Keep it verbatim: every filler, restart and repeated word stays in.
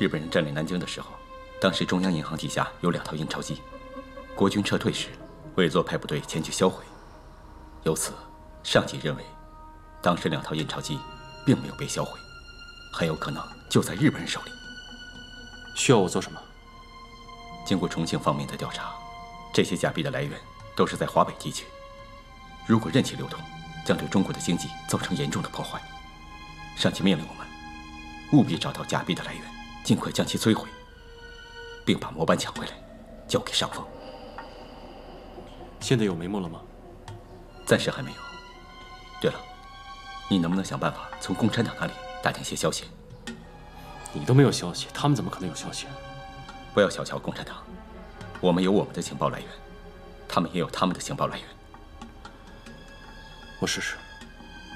日本人占领南京的时候，当时中央银行底下有两套印钞机，国军撤退时，委座派部队前去销毁。由此，上级认为，当时两套印钞机并没有被销毁，很有可能就在日本人手里。 需要我做什么？ 经过重庆方面的调查，这些假币的来源都是在华北地区。如果任其流通，将对中国的经济造成严重的破坏。上级命令我们务必找到假币的来源，尽快将其摧毁，并把模板抢回来，交给上峰。 现在有眉目了吗？ 暂时还没有。对了，你能不能想办法从共产党那里打听些消息？ 你都没有消息，他们怎么可能有消息？ 不要小瞧共产党，我们有我们的情报来源，他们也有他们的情报来源。 我试试。